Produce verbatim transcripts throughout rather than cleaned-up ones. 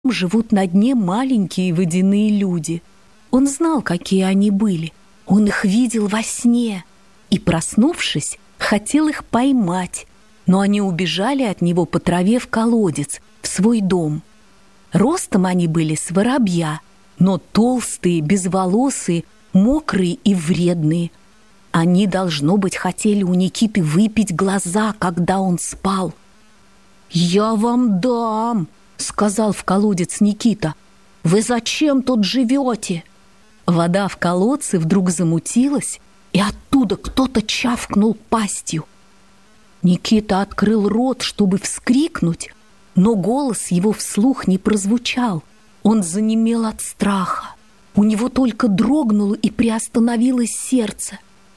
живут на дне маленькие водяные люди. Он знал, какие они были. Он их видел во сне и, проснувшись, хотел их поймать, но они убежали от него по траве в колодец, в свой дом. Ростом они были с воробья, но толстые, безволосые, мокрые и вредные. Они, должно быть, хотели у Никиты выпить глаза, когда он спал. «Я вам дам!» — сказал в колодец Никита. «Вы зачем тут живете?» Вода в колодце вдруг замутилась, и оттуда кто-то чавкнул пастью. Никита открыл рот, чтобы вскрикнуть, но голос его вслух не прозвучал. Он занемел от страха. У него только дрогнуло и приостановилось сердце.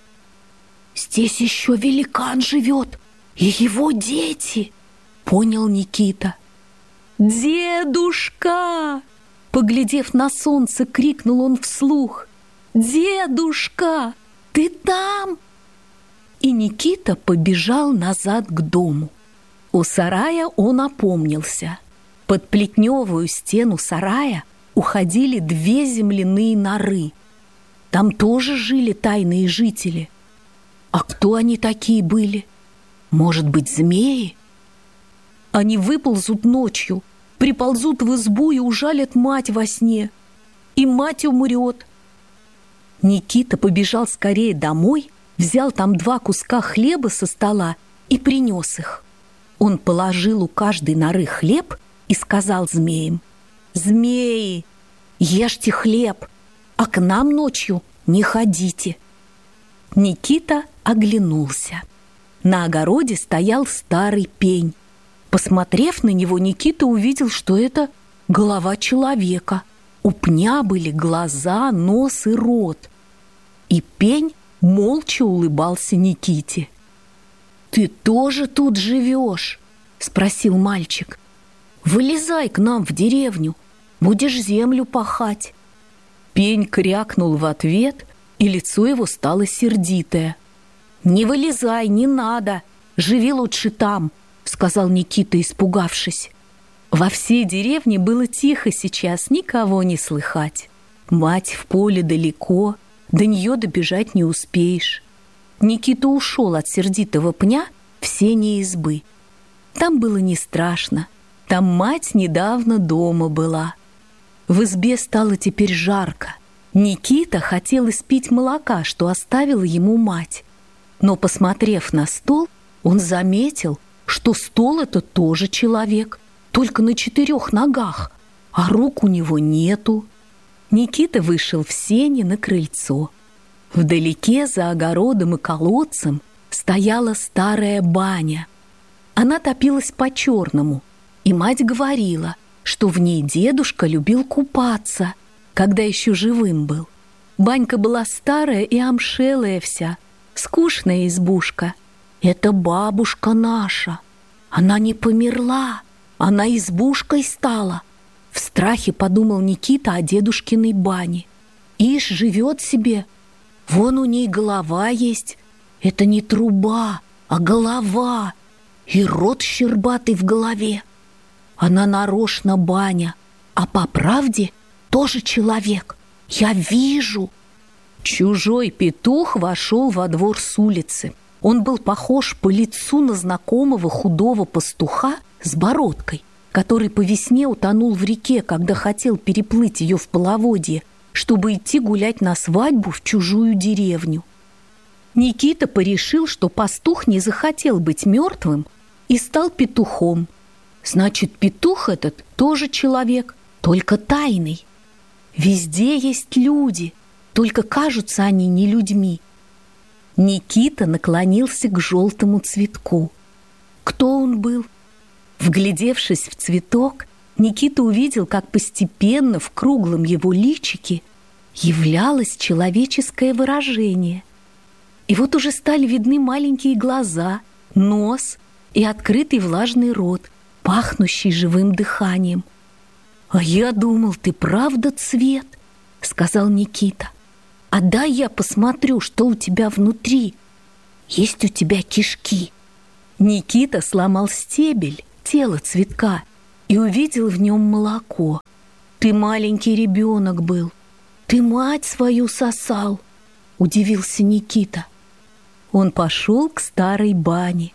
«Здесь еще великан живет, и его дети!» — понял Никита. «Дедушка!» Поглядев на солнце, крикнул он вслух. «Дедушка, ты там?» И Никита побежал назад к дому. У сарая он опомнился. Под плетневую стену сарая уходили две земляные норы. Там тоже жили тайные жители. А кто они такие были? Может быть, змеи? Они выползут ночью, приползут в избу и ужалят мать во сне. И мать умрет. Никита побежал скорее домой, взял там два куска хлеба со стола и принес их. Он положил у каждой норы хлеб и сказал змеям: «Змеи, ешьте хлеб, а к нам ночью не ходите». Никита оглянулся. На огороде стоял старый пень. Посмотрев на него, Никита увидел, что это голова человека. У пня были глаза, нос и рот. И пень молча улыбался Никите. «Ты тоже тут живешь?» — спросил мальчик. «Вылезай к нам в деревню, будешь землю пахать». Пень крякнул в ответ, и лицо его стало сердитое. «Не вылезай, не надо, живи лучше там», — сказал Никита, испугавшись. Во всей деревне было тихо сейчас, никого не слыхать. Мать в поле далеко, до нее добежать не успеешь. Никита ушел от сердитого пня в сени избы. Там было не страшно, там мать недавно дома была. В избе стало теперь жарко. Никита хотел испить молока, что оставила ему мать. Но, посмотрев на стол, он заметил, что стол — это тоже человек, только на четырех ногах, а рук у него нету. Никита вышел в сени на крыльцо. Вдалеке, за огородом и колодцем, стояла старая баня. Она топилась по-черному, и мать говорила, что в ней дедушка любил купаться, когда еще живым был. Банька была старая и омшелая вся, скучная избушка. «Это бабушка наша. Она не померла, она избушкой стала», — в страхе подумал Никита о дедушкиной бане. «Ишь, живет себе. Вон у ней голова есть. Это не труба, а голова. И рот щербатый в голове. Она нарочно баня, а по правде тоже человек. Я вижу». Чужой петух вошел во двор с улицы. Он был похож по лицу на знакомого худого пастуха с бородкой, который по весне утонул в реке, когда хотел переплыть ее в половодье, чтобы идти гулять на свадьбу в чужую деревню. Никита порешил, что пастух не захотел быть мертвым и стал петухом. Значит, петух этот тоже человек, только тайный. Везде есть люди, только кажутся они не людьми. Никита наклонился к желтому цветку. Кто он был? Вглядевшись в цветок, Никита увидел, как постепенно в круглом его личике являлось человеческое выражение. И вот уже стали видны маленькие глаза, нос и открытый влажный рот, пахнущий живым дыханием. «А я думал, ты правда цвет», — сказал Никита. «А дай я посмотрю, что у тебя внутри. Есть у тебя кишки». Никита сломал стебель, тело цветка, и увидел в нем молоко. «Ты маленький ребенок был, ты мать свою сосал», — удивился Никита. Он пошел к старой бане.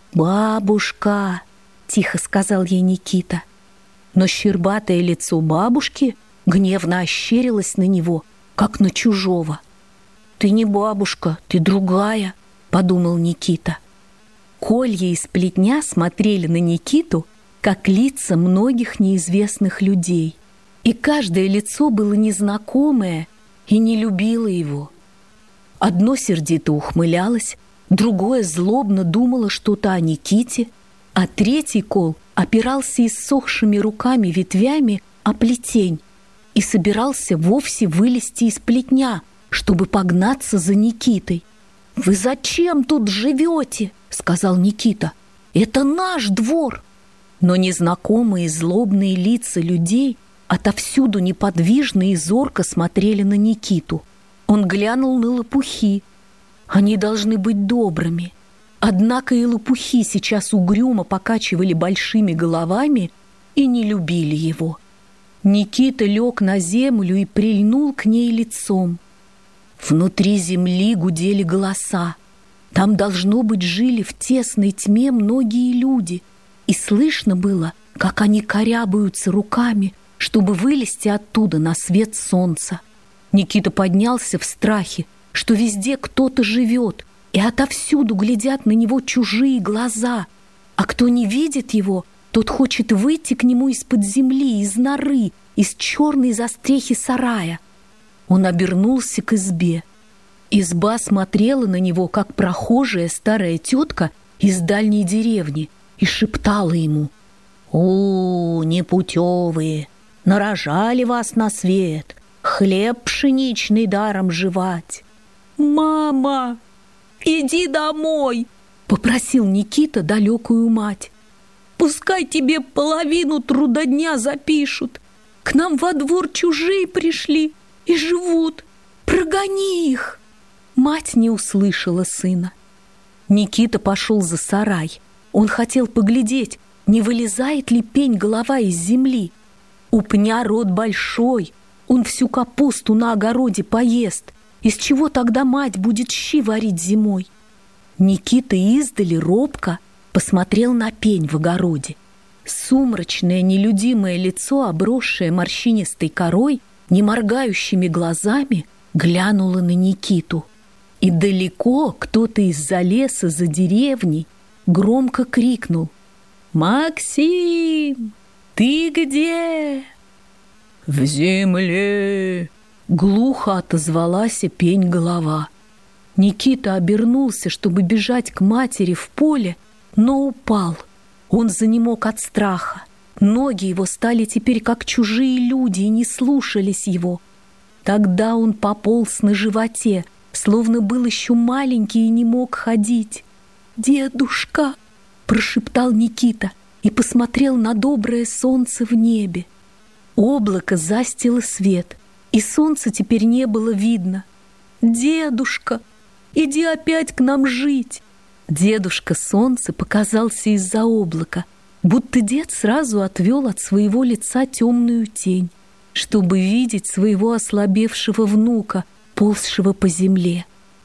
«Бабушка», — тихо сказал ей Никита. Но щербатое лицо бабушки гневно ощерилось на него, как на чужого. «Ты не бабушка, ты другая», — подумал Никита. Колья и сплетня смотрели на Никиту, как лица многих неизвестных людей. И каждое лицо было незнакомое и не любило его. Одно сердито ухмылялось, другое злобно думало что-то о Никите, а третий кол опирался иссохшими руками ветвями о плетень и собирался вовсе вылезти из плетня, чтобы погнаться за Никитой. «Вы зачем тут живете?» — сказал Никита. «Это наш двор!» Но незнакомые злобные лица людей отовсюду неподвижно и зорко смотрели на Никиту. Он глянул на лопухи. Они должны быть добрыми. Однако и лопухи сейчас угрюмо покачивали большими головами и не любили его. Никита лег на землю и прильнул к ней лицом. Внутри земли гудели голоса. Там, должно быть, жили в тесной тьме многие люди, и слышно было, как они корябаются руками, чтобы вылезти оттуда на свет солнца. Никита поднялся в страхе, что везде кто-то живет, и отовсюду глядят на него чужие глаза, а кто не видит его, тот хочет выйти к нему из-под земли, из норы, из черной застрехи сарая. Он обернулся к избе. Изба смотрела на него, как прохожая старая тетка из дальней деревни, и шептала ему: «О, непутевые, нарожали вас на свет, хлеб пшеничный даром жевать». «Мама, иди домой!» — попросил Никита далекую мать. «Пускай тебе половину трудодня запишут. К нам во двор чужие пришли и живут. Прогони их!» Мать не услышала сына. Никита пошел за сарай. Он хотел поглядеть, не вылезает ли пень-голова из земли. У пня рот большой, он всю капусту на огороде поест. Из чего тогда мать будет щи варить зимой? Никита издали робко посмотрел на пень в огороде. Сумрачное, нелюдимое лицо, обросшее морщинистой корой, неморгающими глазами, глянуло на Никиту. И далеко кто-то из-за леса, за деревней, громко крикнул: «Максим, ты где?» «В земле!» — глухо отозвалась пень-голова. Никита обернулся, чтобы бежать к матери в поле, но упал. Он занемог от страха. Ноги его стали теперь как чужие люди и не слушались его. Тогда он пополз на животе, словно был еще маленький и не мог ходить. «Дедушка!» — прошептал Никита и посмотрел на доброе солнце в небе. Облако застило свет, и солнца теперь не было видно. «Дедушка, иди опять к нам жить!» Дедушка Солнце показался из-за облака, будто дед сразу отвел от своего лица темную тень, чтобы видеть своего ослабевшего внука, ползшего по земле.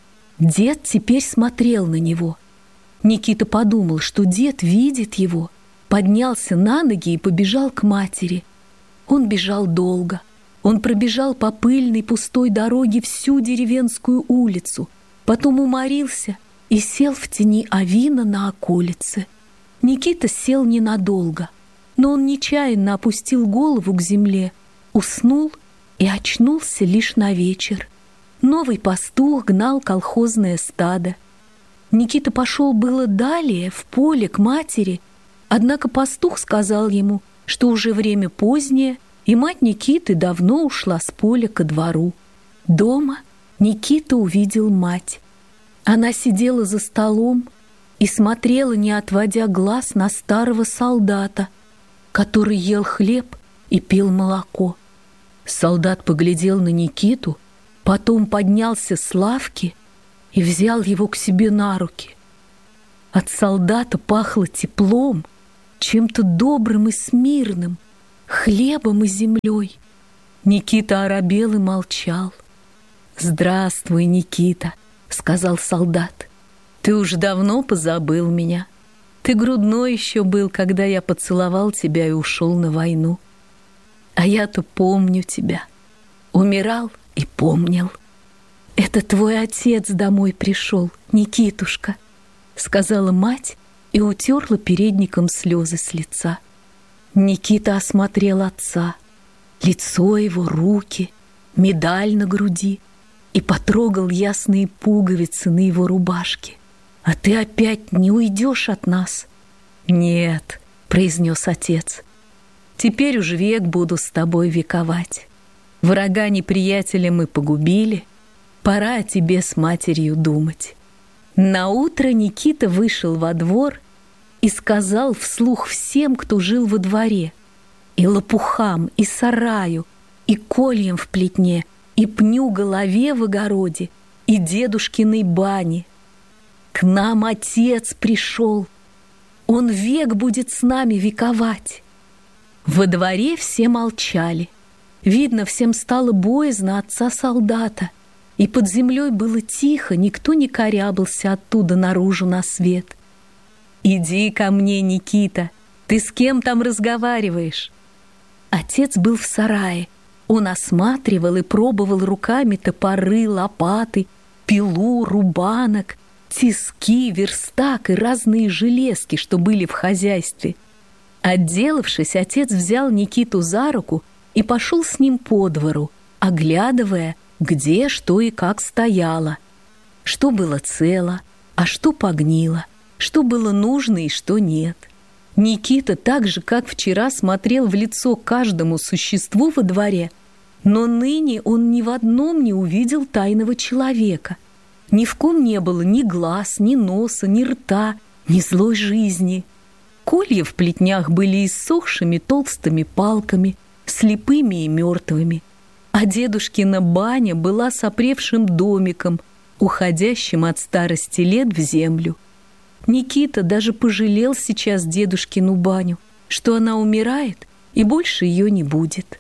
Дед теперь смотрел на него. Никита подумал, что дед видит его, поднялся на ноги и побежал к матери. Он бежал долго. Он пробежал по пыльной пустой дороге всю деревенскую улицу, потом уморился и сел в тени авина на околице. Никита сел ненадолго, но он нечаянно опустил голову к земле, уснул и очнулся лишь на вечер. Новый пастух гнал колхозное стадо. Никита пошел было далее, в поле, к матери, однако пастух сказал ему, что уже время позднее, и мать Никиты давно ушла с поля ко двору. Дома Никита увидел мать. Она сидела за столом и смотрела, не отводя глаз, на старого солдата, который ел хлеб и пил молоко. Солдат поглядел на Никиту, потом поднялся с лавки и взял его к себе на руки. От солдата пахло теплом, чем-то добрым и смирным, хлебом и землей. Никита оробел и молчал. «Здравствуй, Никита», — сказал солдат. «Ты уж давно позабыл меня. Ты грудной еще был, когда я поцеловал тебя и ушел на войну. А я-то помню тебя. Умирал и помнил. Это твой отец домой пришел, Никитушка», — сказала мать и утерла передником слезы с лица. Никита осмотрел отца, лицо его, руки, медаль на груди и потрогал ясные пуговицы на его рубашке. «А ты опять не уйдешь от нас?» «Нет», — произнес отец, — «теперь уж век буду с тобой вековать. Врага неприятеля мы погубили, пора о тебе с матерью думать». Наутро Никита вышел во двор и сказал вслух всем, кто жил во дворе, и лопухам, и сараю, и кольям в плетне, и пню голове в огороде, и дедушкиной бане: «К нам отец пришел, он век будет с нами вековать». Во дворе все молчали. Видно, всем стало боязно отца-солдата, и под землей было тихо, никто не корябался оттуда наружу на свет. «Иди ко мне, Никита, ты с кем там разговариваешь?» Отец был в сарае. Он осматривал и пробовал руками топоры, лопаты, пилу, рубанок, тиски, верстак и разные железки, что были в хозяйстве. Отделавшись, отец взял Никиту за руку и пошел с ним по двору, оглядывая, где, что и как стояло, что было цело, а что погнило, что было нужно и что нет. Никита так же, как вчера, смотрел в лицо каждому существу во дворе, но ныне он ни в одном не увидел тайного человека. Ни в ком не было ни глаз, ни носа, ни рта, ни злой жизни. Колья в плетнях были иссохшими толстыми палками, слепыми и мертвыми, а дедушкина баня была сопревшим домиком, уходящим от старости лет в землю. Никита даже пожалел сейчас дедушкину баню, что она умирает и больше ее не будет.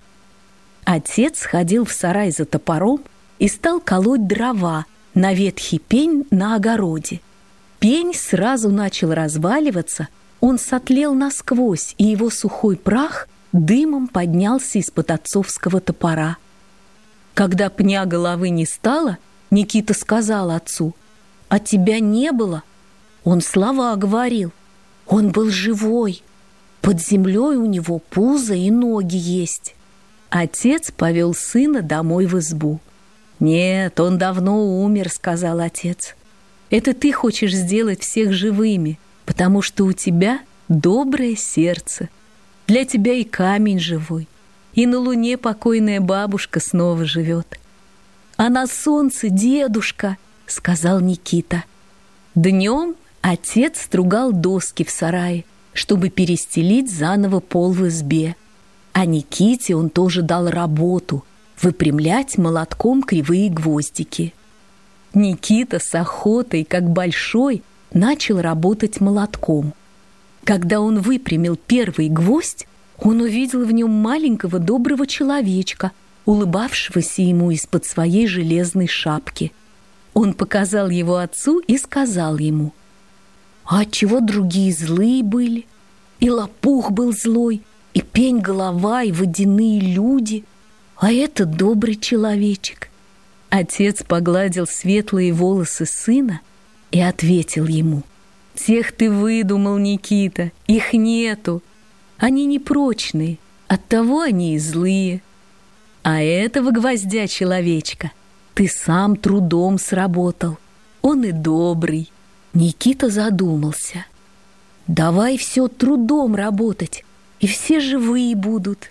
Отец сходил в сарай за топором и стал колоть дрова на ветхий пень на огороде. Пень сразу начал разваливаться, он сотлел насквозь, и его сухой прах дымом поднялся из-под отцовского топора. Когда пня головы не стало, Никита сказал отцу: «А тебя не было?» Он слова говорил. Он был живой. Под землей у него пузо и ноги есть. Отец повел сына домой в избу. «Нет, он давно умер», — сказал отец. «Это ты хочешь сделать всех живыми, потому что у тебя доброе сердце. Для тебя и камень живой, и на луне покойная бабушка снова живет». «А на солнце дедушка», — сказал Никита. Днем отец стругал доски в сарае, чтобы перестелить заново пол в избе. А Никите он тоже дал работу — выпрямлять молотком кривые гвоздики. Никита с охотой, как большой, начал работать молотком. Когда он выпрямил первый гвоздь, он увидел в нем маленького доброго человечка, улыбавшегося ему из-под своей железной шапки. Он показал его отцу и сказал ему: «А отчего другие злые были? И лопух был злой, и пень-голова, и водяные люди, а это добрый человечек». Отец погладил светлые волосы сына и ответил ему: «Тех ты выдумал, Никита, их нету. Они непрочные, оттого они и злые. А этого гвоздя человечка ты сам трудом сработал, он и добрый». Никита задумался. «Давай все трудом работать, и все живые будут».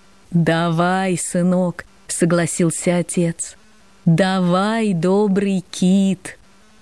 «Давай, сынок», — согласился отец. «Давай, добрый кит».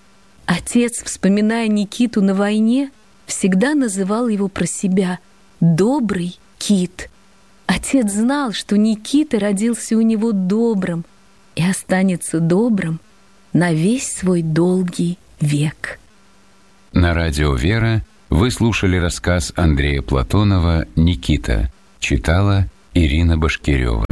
Отец, вспоминая Никиту на войне, всегда называл его про себя «добрый кит». Отец знал, что Никита родился у него добрым и останется добрым на весь свой долгий век. На радио «Вера» Вы слушали рассказ Андрея Платонова «Никита». Читала Ирина Башкирева.